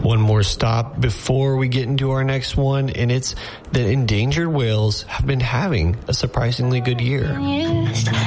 one more stop before we get into our next one, and it's that endangered whales have been having a surprisingly good year.